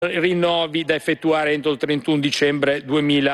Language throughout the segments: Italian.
rinnovi da effettuare entro il 31 dicembre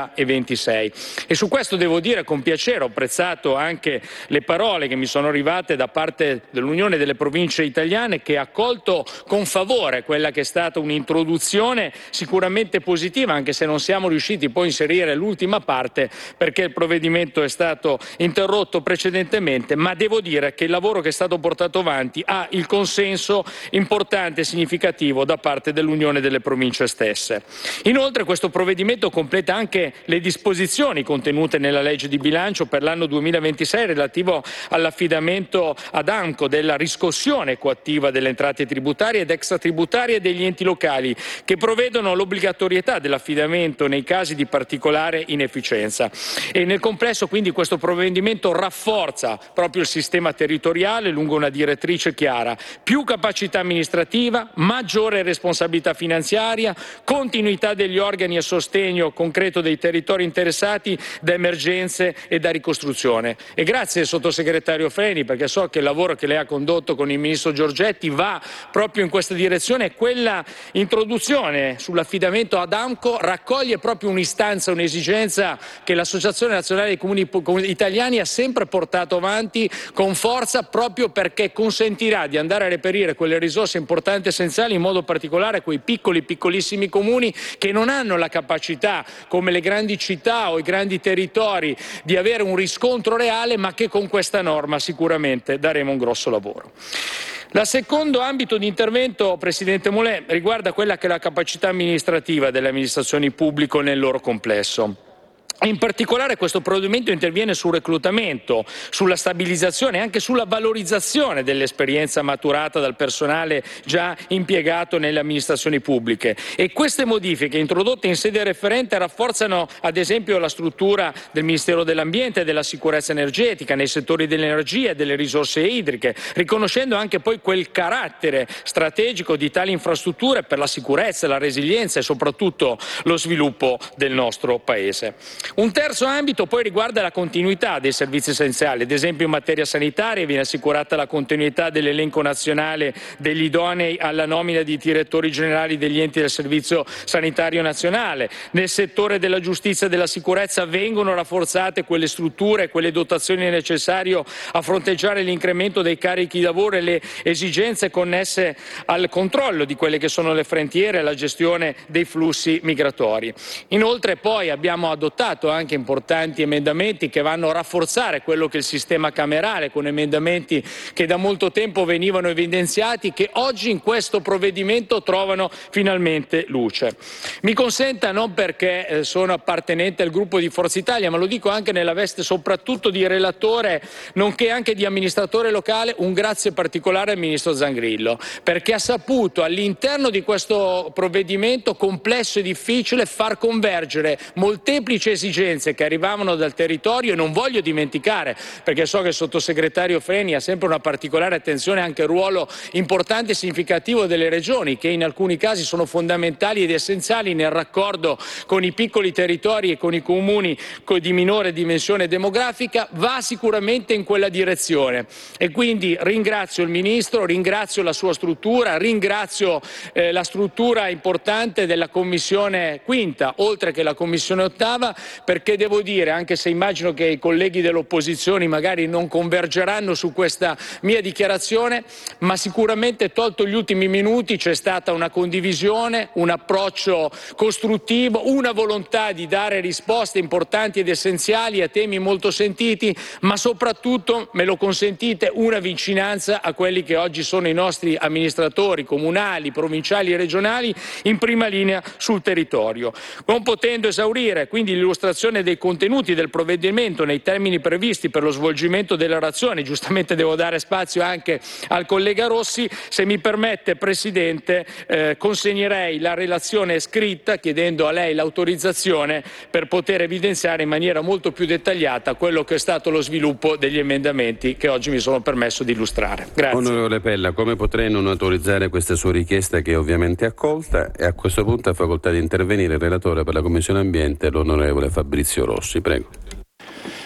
2026. E su questo devo dire con piacere, ho apprezzato anche le parole che mi sono arrivate da parte dell'Unione delle Province Italiane, che ha accolto con favore quella che è stata un'introduzione sicuramente positiva, anche se non siamo riusciti poi a inserire l'ultima parte perché il provvedimento è stato interrotto precedentemente, ma devo dire che il lavoro che è stato portato avanti ha il consenso importante e significativo da parte dell'Unione delle Province stesse. Inoltre questo provvedimento completa anche le disposizioni contenute nella legge di bilancio per l'anno 2026 relativo all'affidamento ad AMCO della riscossione coattiva delle entrate tributarie ed extratributarie degli enti locali, che prevedono l'obbligatorietà dell'affidamento nei casi di particolare inefficienza. E nel complesso quindi questo provvedimento rafforza proprio il sistema territoriale lungo una direttrice chiara: più capacità amministrativa, maggiore responsabilità finanziaria, continuità degli organi a sostegno concreto dei territori interessati da emergenze e da ricostruzione. E grazie al sottosegretario Freni, perché so che il lavoro che lei ha condotto con il ministro Giorgetti va proprio in questa direzione. Quella introduzione sull'affidamento ad AMCO raccoglie proprio un'istanza, un'esigenza che l'Associazione Nazionale dei Comuni Italiani ha sempre portato avanti con forza, proprio perché consentirà di andare a reperire quelle risorse importanti e essenziali, in modo particolare quei piccolissimi comuni che non hanno la capacità, come le grandi città o i grandi territori, di avere un riscontro reale, ma che con questa norma sicuramente daremo un grosso lavoro. Il secondo ambito di intervento, Presidente Mulè, riguarda quella che è la capacità amministrativa delle amministrazioni pubbliche nel loro complesso. In particolare questo provvedimento interviene sul reclutamento, sulla stabilizzazione e anche sulla valorizzazione dell'esperienza maturata dal personale già impiegato nelle amministrazioni pubbliche, e queste modifiche introdotte in sede referente rafforzano ad esempio la struttura del Ministero dell'Ambiente e della Sicurezza Energetica nei settori dell'energia e delle risorse idriche, riconoscendo anche poi quel carattere strategico di tali infrastrutture per la sicurezza, la resilienza e soprattutto lo sviluppo del nostro Paese. Un terzo ambito poi riguarda la continuità dei servizi essenziali. Ad esempio in materia sanitaria viene assicurata la continuità dell'elenco nazionale degli idonei alla nomina di direttori generali degli enti del Servizio Sanitario Nazionale. Nel settore della giustizia e della sicurezza vengono rafforzate quelle strutture e quelle dotazioni necessarie a fronteggiare l'incremento dei carichi di lavoro e le esigenze connesse al controllo di quelle che sono le frontiere e alla gestione dei flussi migratori. Inoltre poi abbiamo adottato anche importanti emendamenti che vanno a rafforzare quello che è il sistema camerale, con emendamenti che da molto tempo venivano evidenziati, che oggi in questo provvedimento trovano finalmente luce. Mi consenta, non perché sono appartenente al gruppo di Forza Italia, ma lo dico anche nella veste soprattutto di relatore nonché anche di amministratore locale, un grazie particolare al ministro Zangrillo, perché ha saputo all'interno di questo provvedimento complesso e difficile far convergere molteplici esigenze che arrivavano dal territorio. E non voglio dimenticare, perché so che il sottosegretario Freni ha sempre una particolare attenzione anche al ruolo importante e significativo delle regioni, che in alcuni casi sono fondamentali ed essenziali nel raccordo con i piccoli territori e con i comuni di minore dimensione demografica, va sicuramente in quella direzione. E quindi ringrazio il Ministro, ringrazio la sua struttura, ringrazio la struttura importante della Commissione quinta, oltre che la Commissione ottava, perché devo dire, anche se immagino che i colleghi dell'opposizione magari non convergeranno su questa mia dichiarazione, ma sicuramente tolto gli ultimi minuti c'è stata una condivisione, un approccio costruttivo, una volontà di dare risposte importanti ed essenziali a temi molto sentiti, ma soprattutto, me lo consentite, una vicinanza a quelli che oggi sono i nostri amministratori comunali, provinciali e regionali in prima linea sul territorio. Non potendo esaurire quindi l'illustrazione dei contenuti del provvedimento nei termini previsti per lo svolgimento delle orazioni, giustamente devo dare spazio anche al collega Rossi, se mi permette Presidente consegnerei la relazione scritta chiedendo a lei l'autorizzazione per poter evidenziare in maniera molto più dettagliata quello che è stato lo sviluppo degli emendamenti che oggi mi sono permesso di illustrare. Grazie. Onorevole Pella, come potrei non autorizzare questa sua richiesta, che è ovviamente accolta, e a questo punto ha facoltà di intervenire il relatore per la Commissione Ambiente, l'onorevole Fabrizio Rossi. Prego.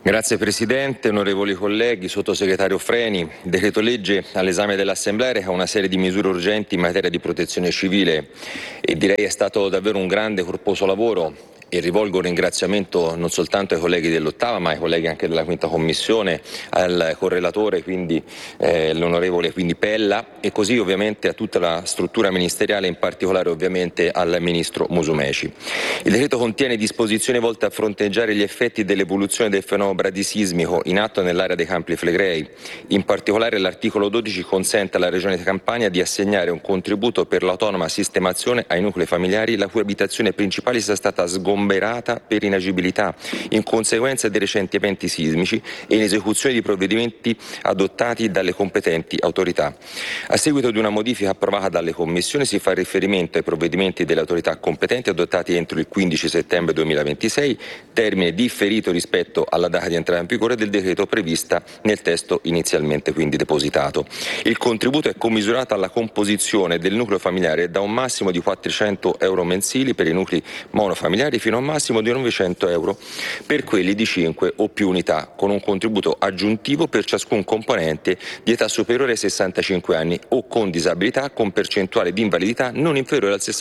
Grazie Presidente, onorevoli colleghi, Sottosegretario Freni. Il decreto legge all'esame dell'Assemblea reca una serie di misure urgenti in materia di protezione civile e direi è stato davvero un grande e corposo lavoro. E rivolgo un ringraziamento non soltanto ai colleghi dell'8ª ma ai colleghi anche della 5ª Commissione, al correlatore quindi l'onorevole Pella e così ovviamente a tutta la struttura ministeriale, in particolare ovviamente al Ministro Musumeci. Il decreto contiene disposizioni volte a fronteggiare gli effetti dell'evoluzione del fenomeno bradisismico in atto nell'area dei Campi Flegrei. In particolare l'articolo 12 consente alla Regione Campania di assegnare un contributo per l'autonoma sistemazione ai nuclei familiari la cui abitazione principale sia stata sgomberata per inagibilità in conseguenza dei recenti eventi sismici e in esecuzione di provvedimenti adottati dalle competenti autorità. A seguito di una modifica approvata dalle commissioni si fa riferimento ai provvedimenti delle autorità competenti adottati entro il 15 settembre 2026, termine differito rispetto alla data di entrata in vigore del decreto prevista nel testo inizialmente quindi depositato. Il contributo è commisurato alla composizione del nucleo familiare da un massimo di 400 euro mensili per i nuclei monofamiliari fino a un massimo di 900 euro per quelli di 5 o più unità, con un contributo aggiuntivo per ciascun componente di età superiore ai 65 anni o con disabilità con percentuale di invalidità non inferiore al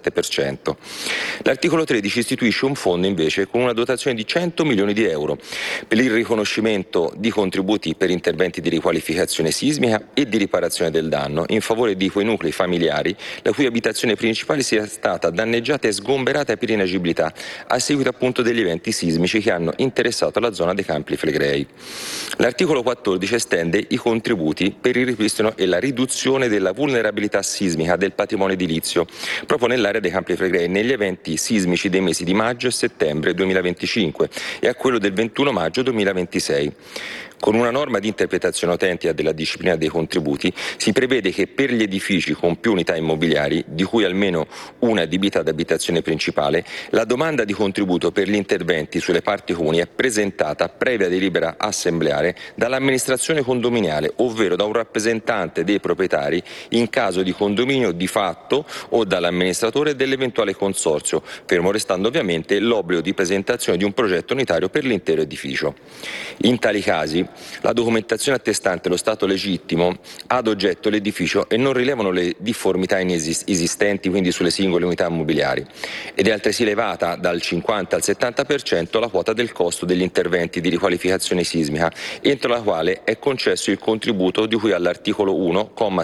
67%. L'articolo 13 istituisce un fondo invece con una dotazione di 100 milioni di euro per il riconoscimento di contributi per interventi di riqualificazione sismica e di riparazione del danno in favore di quei nuclei familiari la cui abitazione principale sia stata danneggiata e sgomberata per inagibilità a seguito appunto degli eventi sismici che hanno interessato la zona dei Campi Flegrei. L'articolo 14 estende i contributi per il ripristino e la riduzione della vulnerabilità sismica del patrimonio edilizio proprio nell'area dei Campi Flegrei negli eventi sismici dei mesi di maggio e settembre 2025 e a quello del 21 maggio 2026. Con una norma di interpretazione autentica della disciplina dei contributi si prevede che per gli edifici con più unità immobiliari, di cui almeno una adibita ad abitazione principale, la domanda di contributo per gli interventi sulle parti comuni è presentata previa delibera assembleare dall'amministrazione condominiale, ovvero da un rappresentante dei proprietari in caso di condominio di fatto o dall'amministratore dell'eventuale consorzio, fermo restando ovviamente l'obbligo di presentazione di un progetto unitario per l'intero edificio. In tali casi la documentazione attestante lo stato legittimo ha ad oggetto l'edificio e non rilevano le difformità esistenti quindi sulle singole unità immobiliari ed è altresì elevata dal 50 al 70% la quota del costo degli interventi di riqualificazione sismica entro la quale è concesso il contributo di cui all'articolo 1, comma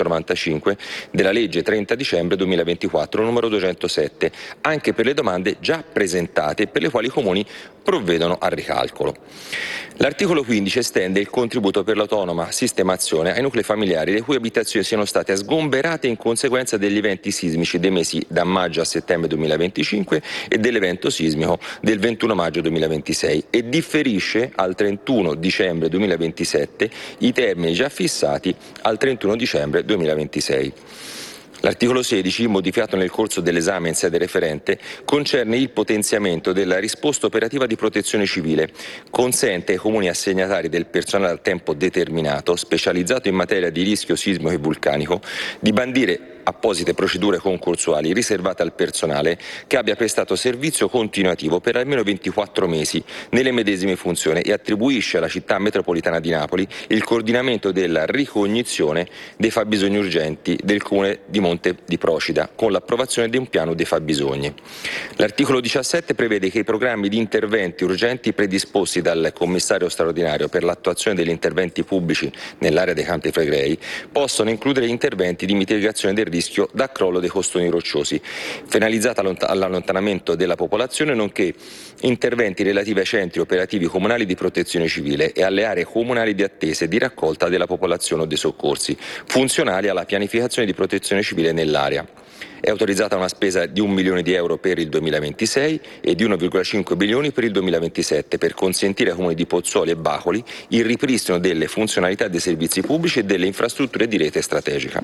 695 della legge 30 dicembre 2024 numero 207 anche per le domande già presentate per le quali i comuni provvedono al ricalcolo. L'articolo 15 estende il contributo per l'autonoma sistemazione ai nuclei familiari le cui abitazioni siano state sgomberate in conseguenza degli eventi sismici dei mesi da maggio a settembre 2025 e dell'evento sismico del 21 maggio 2026 e differisce al 31 dicembre 2027 i termini già fissati al 31 dicembre 2026. L'articolo 16, modificato nel corso dell'esame in sede referente, concerne il potenziamento della risposta operativa di protezione civile. Consente ai comuni assegnatari del personale a tempo determinato, specializzato in materia di rischio sismico e vulcanico, di bandire apposite procedure concorsuali riservate al personale che abbia prestato servizio continuativo per almeno 24 mesi nelle medesime funzioni e attribuisce alla città metropolitana di Napoli il coordinamento della ricognizione dei fabbisogni urgenti del comune di Monte di Procida con l'approvazione di un piano dei fabbisogni. L'articolo 17 prevede che i programmi di interventi urgenti predisposti dal commissario straordinario per l'attuazione degli interventi pubblici nell'area dei Campi Flegrei possono includere interventi di mitigazione del rischio da crollo dei costoni rocciosi, finalizzata all'allontanamento della popolazione, nonché interventi relativi ai centri operativi comunali di protezione civile e alle aree comunali di attesa e di raccolta della popolazione o dei soccorsi, funzionali alla pianificazione di protezione civile nell'area. È autorizzata una spesa di 1 milione di euro per il 2026 e di 1,5 milioni per il 2027 per consentire ai comuni di Pozzuoli e Bacoli il ripristino delle funzionalità dei servizi pubblici e delle infrastrutture di rete strategica.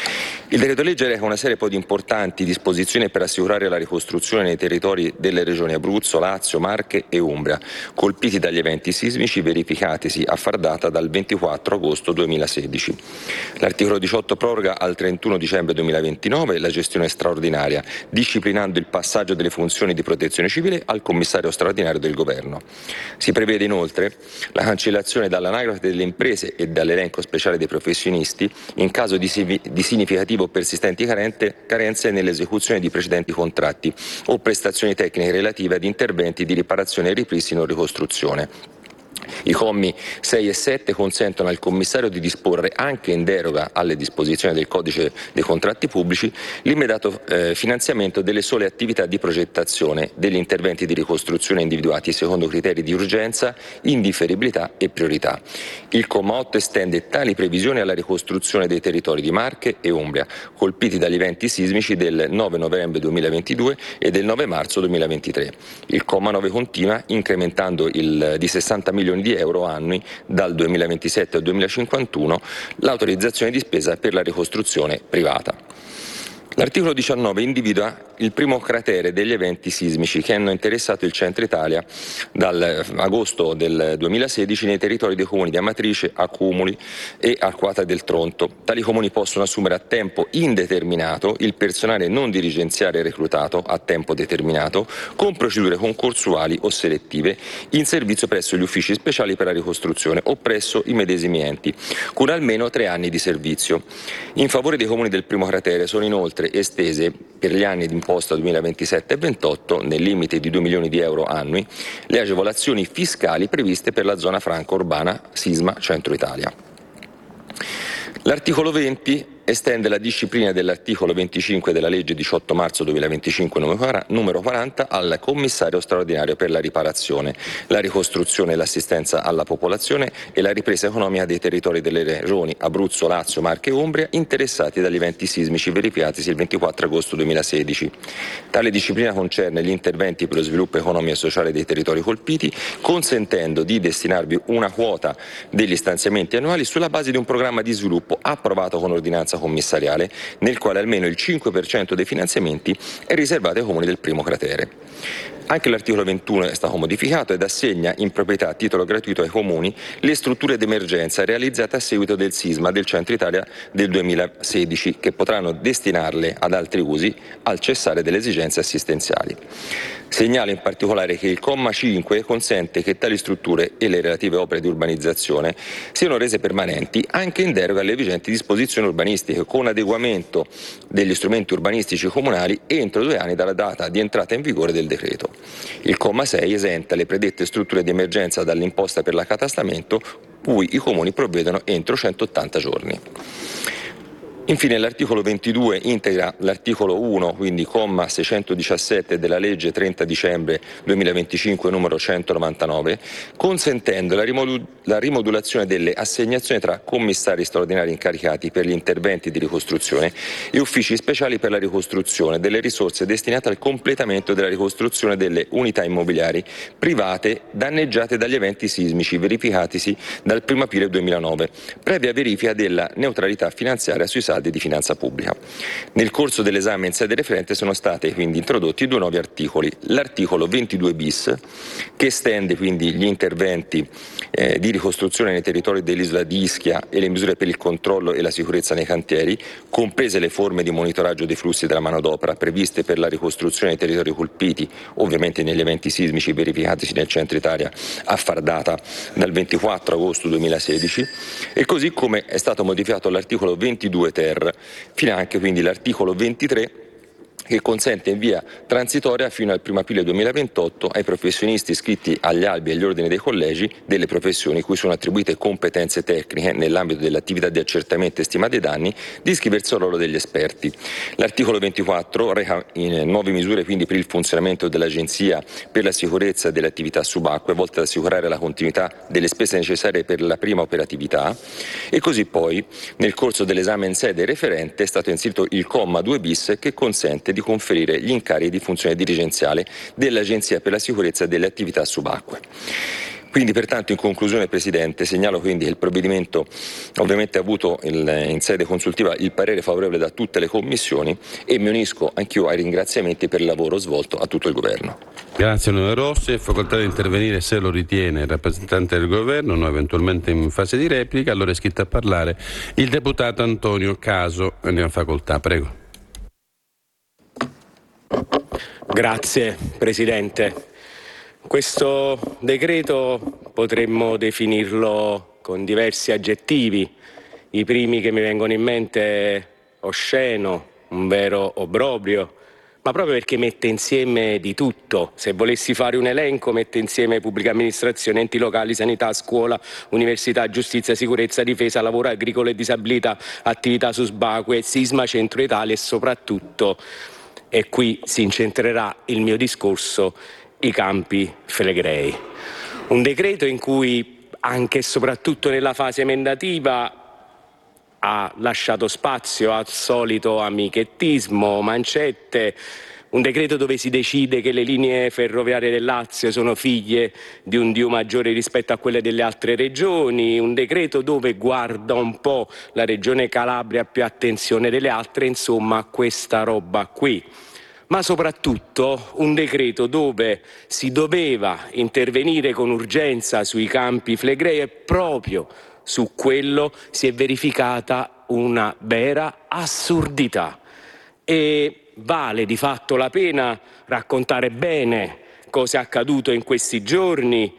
Il decreto legge reca una serie poi di importanti disposizioni per assicurare la ricostruzione nei territori delle regioni Abruzzo, Lazio, Marche e Umbria, colpiti dagli eventi sismici verificatisi a far data dal 24 agosto 2016. L'articolo 18 proroga al 31 dicembre 2029 la gestione straordinaria, disciplinando il passaggio delle funzioni di protezione civile al commissario straordinario del governo. Si prevede inoltre la cancellazione dall'anagrafe delle imprese e dall'elenco speciale dei professionisti in caso di significativo o persistenti carenze nell'esecuzione di precedenti contratti o prestazioni tecniche relative ad interventi di riparazione, ripristino o ricostruzione. I commi 6 e 7 consentono al commissario di disporre, anche in deroga alle disposizioni del Codice dei contratti pubblici, l'immediato finanziamento delle sole attività di progettazione degli interventi di ricostruzione individuati secondo criteri di urgenza, indifferibilità e priorità. Il comma 8 estende tali previsioni alla ricostruzione dei territori di Marche e Umbria, colpiti dagli eventi sismici del 9 novembre 2022 e del 9 marzo 2023. Il comma 9 continua incrementando di 60 milioni di euro annui dal 2027 al 2051 l'autorizzazione di spesa per la ricostruzione privata. L'articolo 19 individua il primo cratere degli eventi sismici che hanno interessato il centro Italia dall'agosto del 2016 nei territori dei comuni di Amatrice, Accumuli e Arquata del Tronto. Tali comuni possono assumere a tempo indeterminato il personale non dirigenziale reclutato a tempo determinato con procedure concorsuali o selettive in servizio presso gli uffici speciali per la ricostruzione o presso i medesimi enti, con almeno 3 anni di servizio. In favore dei comuni del primo cratere sono inoltre estese per gli anni d'imposta 2027 e 2028, nel limite di 2 milioni di euro annui, le agevolazioni fiscali previste per la zona franca urbana Sisma Centro Italia. L'articolo 20 estende la disciplina dell'articolo 25 della legge 18 marzo 2025 numero 40 al commissario straordinario per la riparazione, la ricostruzione e l'assistenza alla popolazione e la ripresa economica dei territori delle regioni Abruzzo, Lazio, Marche e Umbria interessati dagli eventi sismici verificatisi il 24 agosto 2016. Tale disciplina concerne gli interventi per lo sviluppo economico e sociale dei territori colpiti, consentendo di destinarvi una quota degli stanziamenti annuali sulla base di un programma di sviluppo approvato con ordinanza commissariale, nel quale almeno il 5% dei finanziamenti è riservato ai comuni del primo cratere. Anche l'articolo 21 è stato modificato ed assegna in proprietà a titolo gratuito ai comuni le strutture d'emergenza realizzate a seguito del sisma del centro Italia del 2016, che potranno destinarle ad altri usi al cessare delle esigenze assistenziali. Segnalo in particolare che il comma 5 consente che tali strutture e le relative opere di urbanizzazione siano rese permanenti anche in deroga alle vigenti disposizioni urbanistiche, con adeguamento degli strumenti urbanistici comunali entro 2 anni dalla data di entrata in vigore del decreto. Il comma 6 esenta le predette strutture di emergenza dall'imposta per l'accatastamento, cui i comuni provvedono entro 180 giorni. Infine l'articolo 22 integra l'articolo 1, quindi comma 617 della legge 30 dicembre 2025 numero 199, consentendo la rimodulazione delle assegnazioni tra commissari straordinari incaricati per gli interventi di ricostruzione e uffici speciali per la ricostruzione delle risorse destinate al completamento della ricostruzione delle unità immobiliari private danneggiate dagli eventi sismici verificatisi dal 1 aprile 2009, previa verifica della neutralità finanziaria sui saldi di finanza pubblica. Nel corso dell'esame in sede referente sono stati quindi introdotti 2 nuovi articoli. L'articolo 22 bis, che estende quindi gli interventi di ricostruzione nei territori dell'isola di Ischia e le misure per il controllo e la sicurezza nei cantieri, comprese le forme di monitoraggio dei flussi della manodopera previste per la ricostruzione dei territori colpiti, ovviamente negli eventi sismici verificatisi nel centro Italia a far data dal 24 agosto 2016, e così come è stato modificato l'articolo 22 ter, fino anche quindi l'articolo 23, che consente in via transitoria fino al 1 aprile 2028 ai professionisti iscritti agli albi e agli ordini dei collegi delle professioni cui sono attribuite competenze tecniche nell'ambito dell'attività di accertamento e stima dei danni di iscriversi al ruolo degli esperti. L'articolo 24 reca nuove misure quindi per il funzionamento dell'Agenzia per la sicurezza delle attività subacquee, volte ad assicurare la continuità delle spese necessarie per la prima operatività, e così poi nel corso dell'esame in sede referente è stato inserito il comma 2 bis, che consente di conferire gli incarichi di funzione dirigenziale dell'Agenzia per la sicurezza delle attività subacquee. Quindi pertanto in conclusione, Presidente, segnalo quindi che il provvedimento ovviamente ha avuto in sede consultiva il parere favorevole da tutte le commissioni e mi unisco anch'io ai ringraziamenti per il lavoro svolto a tutto il Governo. Grazie onorevole Rossi, è facoltà di intervenire se lo ritiene il rappresentante del Governo, no, eventualmente in fase di replica. Allora è iscritto a parlare il deputato Antonio Caso, ne ha facoltà, prego. Grazie Presidente. Questo decreto potremmo definirlo con diversi aggettivi. I primi che mi vengono in mente: osceno, un vero obbrobrio, ma proprio perché mette insieme di tutto. Se volessi fare un elenco, mette insieme pubblica amministrazione, enti locali, sanità, scuola, università, giustizia, sicurezza, difesa, lavoro agricolo e disabilità, attività su sbacque, sisma, centro Italia e soprattutto, e qui si incentrerà il mio discorso, i Campi Flegrei. Un decreto in cui, anche e soprattutto nella fase emendativa, ha lasciato spazio al solito amichettismo, mancette. Un decreto dove si decide che le linee ferroviarie del Lazio sono figlie di un Dio maggiore rispetto a quelle delle altre regioni. Un decreto dove guarda un po' la regione Calabria più attenzione delle altre, insomma questa roba qui. Ma soprattutto un decreto dove si doveva intervenire con urgenza sui Campi Flegrei e proprio su quello si è verificata una vera assurdità. E vale di fatto la pena raccontare bene cosa è accaduto in questi giorni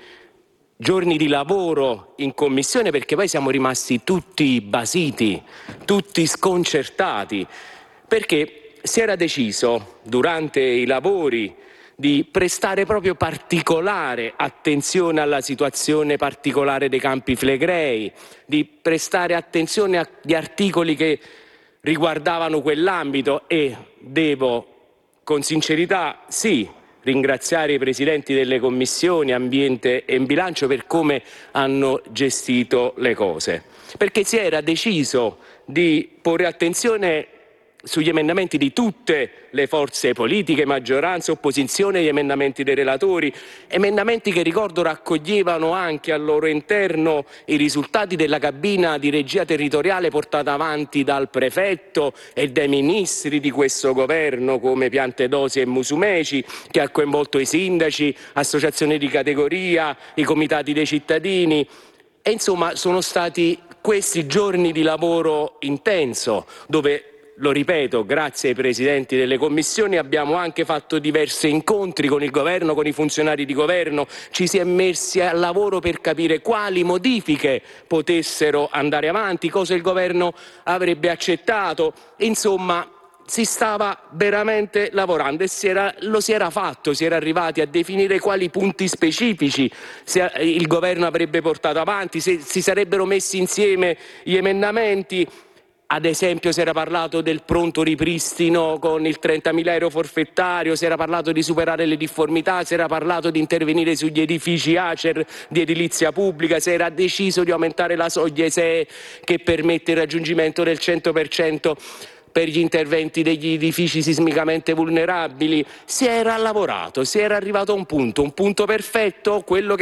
di lavoro in commissione, perché poi siamo rimasti tutti basiti, tutti sconcertati, perché si era deciso durante i lavori di prestare proprio particolare attenzione alla situazione particolare dei Campi Flegrei, di prestare attenzione agli articoli che riguardavano quell'ambito, e devo con sincerità ringraziare i presidenti delle commissioni ambiente e bilancio per come hanno gestito le cose, perché si era deciso di porre attenzione sugli emendamenti di tutte le forze politiche, maggioranza, opposizione, gli emendamenti dei relatori, emendamenti che, ricordo, raccoglievano anche al loro interno i risultati della cabina di regia territoriale portata avanti dal prefetto e dai ministri di questo governo come Piantedosi e Musumeci, che ha coinvolto i sindaci, associazioni di categoria, i comitati dei cittadini. E insomma sono stati questi giorni di lavoro intenso dove, lo ripeto, grazie ai presidenti delle commissioni abbiamo anche fatto diversi incontri con il governo, con i funzionari di governo, ci si è messi al lavoro per capire quali modifiche potessero andare avanti, cosa il governo avrebbe accettato. Insomma, si stava veramente lavorando e lo si era fatto, si era arrivati a definire quali punti specifici il governo avrebbe portato avanti, se si sarebbero messi insieme gli emendamenti. Ad esempio si era parlato del pronto ripristino con il 30.000 euro forfettario, si era parlato di superare le difformità, si era parlato di intervenire sugli edifici ACER di edilizia pubblica, si era deciso di aumentare la soglia ISEE che permette il raggiungimento del 100% per gli interventi degli edifici sismicamente vulnerabili. Si era lavorato, si era arrivato a un punto perfetto,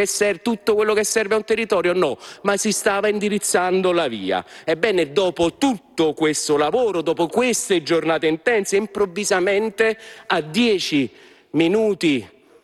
tutto quello che serve a un territorio? No, ma si stava indirizzando la via. Ebbene, dopo tutto questo lavoro, dopo queste giornate intense, improvvisamente, a 10 minuti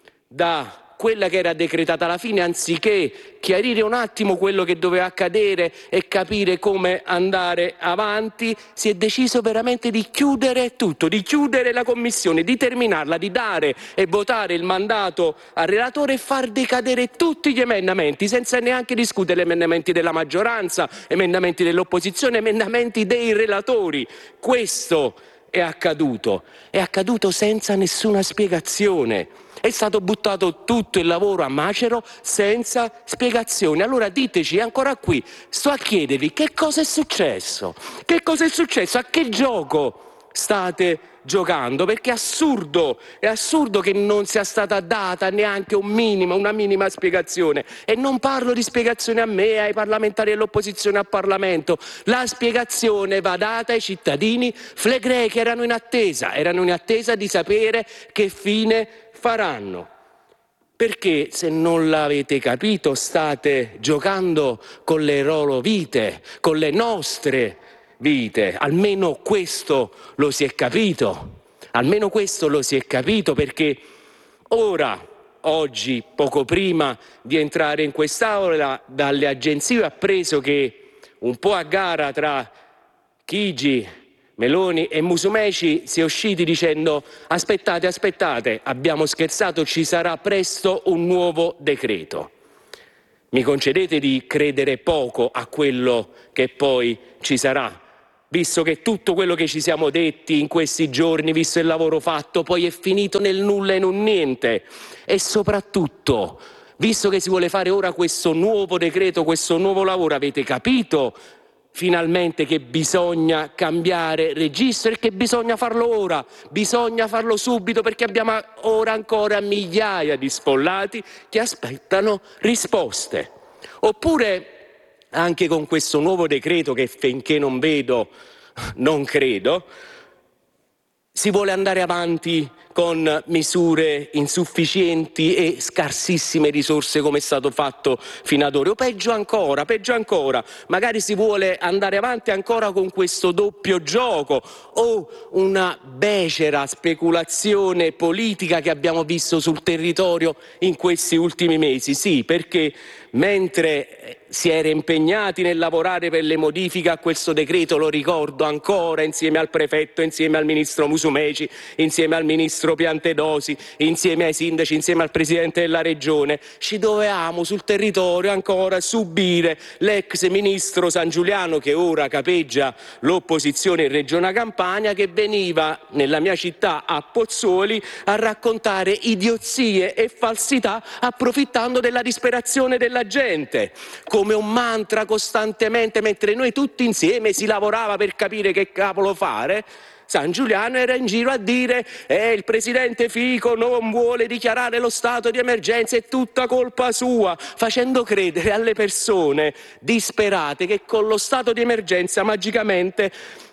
da quella che era decretata alla fine, anziché chiarire un attimo quello che doveva accadere e capire come andare avanti, si è deciso veramente di chiudere tutto, di chiudere la commissione, di terminarla, di dare e votare il mandato al relatore e far decadere tutti gli emendamenti senza neanche discutere emendamenti della maggioranza, emendamenti dell'opposizione, emendamenti dei relatori. Questo è accaduto senza nessuna spiegazione. È stato buttato tutto il lavoro a macero senza spiegazioni. Allora diteci, ancora qui, sto a chiedervi che cosa è successo? Che cosa è successo? A che gioco state giocando? Perché è assurdo che non sia stata data neanche una minima spiegazione. E non parlo di spiegazione a me, ai parlamentari dell'opposizione al Parlamento. La spiegazione va data ai cittadini flegrei che erano in attesa di sapere che fine faranno. Perché, se non l'avete capito, state giocando con le loro vite, con le nostre vite. Almeno questo lo si è capito. Perché oggi, poco prima di entrare in quest'aula, dalle agenzie ho appreso che, un po' a gara tra Chigi, Meloni e Musumeci si è usciti dicendo: aspettate, aspettate, abbiamo scherzato, ci sarà presto un nuovo decreto. Mi concedete di credere poco a quello che poi ci sarà, visto che tutto quello che ci siamo detti in questi giorni, visto il lavoro fatto, poi è finito nel nulla e in un niente. E soprattutto, visto che si vuole fare ora questo nuovo decreto, questo nuovo lavoro, avete capito finalmente che bisogna cambiare registro e che bisogna farlo ora, bisogna farlo subito, perché abbiamo ora ancora migliaia di sfollati che aspettano risposte. Oppure anche con questo nuovo decreto, che finché non vedo non credo, si vuole andare avanti con misure insufficienti e scarsissime risorse, come è stato fatto fino ad ora. O peggio ancora, magari si vuole andare avanti ancora con questo doppio gioco o una becera speculazione politica che abbiamo visto sul territorio in questi ultimi mesi. Sì, perché mentre si era impegnati nel lavorare per le modifiche a questo decreto, lo ricordo ancora, insieme al prefetto, insieme al ministro Musumeci, insieme al ministro Piantedosi, insieme ai sindaci, insieme al presidente della regione, ci dovevamo sul territorio ancora subire l'ex ministro Sangiuliano, che ora capeggia l'opposizione in regione Campania, che veniva nella mia città a Pozzuoli a raccontare idiozie e falsità, approfittando della disperazione della gente, come un mantra costantemente, mentre noi tutti insieme si lavorava per capire che cavolo fare. Sangiuliano era in giro a dire il presidente Fico non vuole dichiarare lo stato di emergenza, è tutta colpa sua, facendo credere alle persone disperate che con lo stato di emergenza magicamente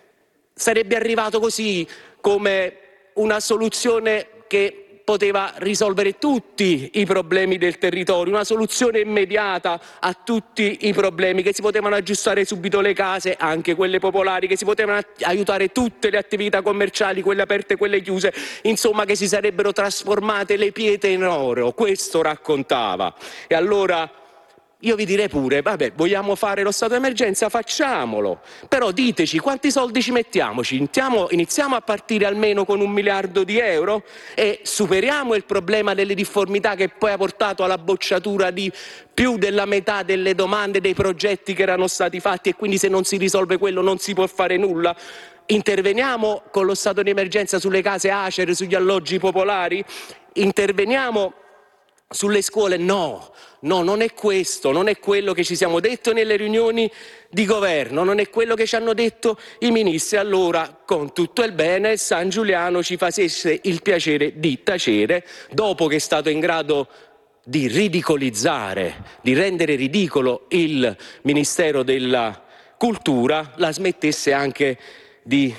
sarebbe arrivato così come una soluzione che poteva risolvere tutti i problemi del territorio, una soluzione immediata a tutti i problemi, che si potevano aggiustare subito le case, anche quelle popolari, che si potevano aiutare tutte le attività commerciali, quelle aperte e quelle chiuse, insomma che si sarebbero trasformate le pietre in oro. Questo raccontava. E allora io vi direi pure, vabbè, vogliamo fare lo stato d'emergenza? Facciamolo, però diteci quanti soldi ci mettiamoci, iniziamo a partire almeno con 1 miliardo di euro e superiamo il problema delle difformità che poi ha portato alla bocciatura di più della metà delle domande dei progetti che erano stati fatti, e quindi se non si risolve quello non si può fare nulla. Interveniamo con lo stato di emergenza sulle case ACER, sugli alloggi popolari? Interveniamo sulle scuole? No, non è questo, non è quello che ci siamo detti nelle riunioni di governo, non è quello che ci hanno detto i ministri. Allora, con tutto il bene, Sangiuliano ci facesse il piacere di tacere, dopo che è stato in grado di ridicolizzare, di rendere ridicolo il Ministero della Cultura, la smettesse anche di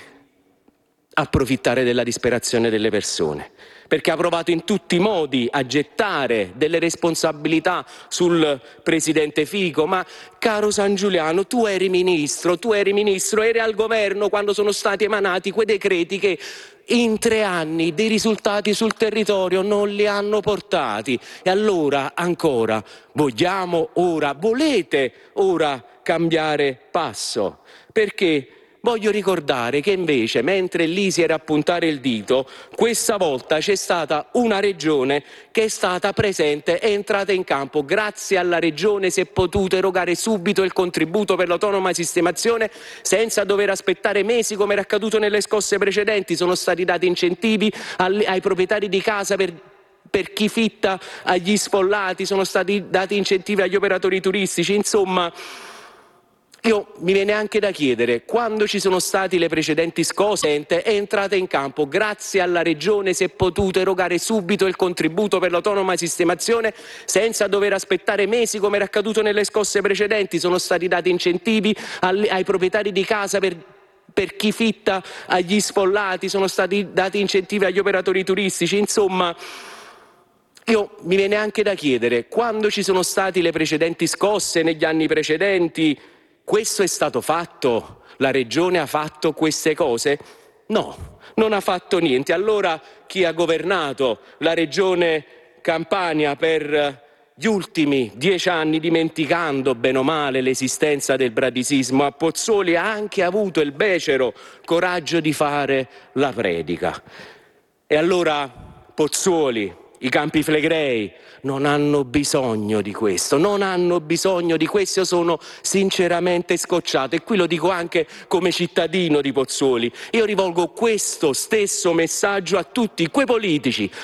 approfittare della disperazione delle persone, perché ha provato in tutti i modi a gettare delle responsabilità sul presidente Fico. Ma caro Sangiuliano, tu eri ministro, eri al governo quando sono stati emanati quei decreti che in 3 anni dei risultati sul territorio non li hanno portati. E allora ancora volete ora cambiare passo? Perché voglio ricordare che invece, mentre lì si era a puntare il dito, questa volta c'è stata una regione che è stata presente, è entrata in campo. Grazie alla regione si è potuto erogare subito il contributo per l'autonoma sistemazione senza dover aspettare mesi come era accaduto nelle scosse precedenti. Sono stati dati incentivi ai proprietari di casa per chi fitta agli sfollati, sono stati dati incentivi agli operatori turistici. Insomma, mi viene anche da chiedere, quando ci sono stati le precedenti scosse, è entrata in campo, grazie alla regione si è potuto erogare subito il contributo per l'autonoma sistemazione senza dover aspettare mesi come era accaduto nelle scosse precedenti. Sono stati dati incentivi ai proprietari di casa per chi fitta agli sfollati, sono stati dati incentivi agli operatori turistici. Insomma, mi viene anche da chiedere, quando ci sono stati le precedenti scosse negli anni precedenti, questo è stato fatto? La regione ha fatto queste cose? No, non ha fatto niente. Allora chi ha governato la regione Campania per gli ultimi 10 anni, dimenticando bene o male l'esistenza del bradisismo, a Pozzuoli ha anche avuto il becero coraggio di fare la predica. E allora Pozzuoli, i Campi Flegrei non hanno bisogno di questo, io sono sinceramente scocciato, e qui lo dico anche come cittadino di Pozzuoli. Io rivolgo questo stesso messaggio a tutti quei politici